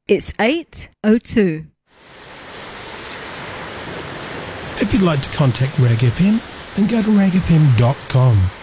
It's 8:02. If you'd like to contact Rag FM, then go to ragfm.com.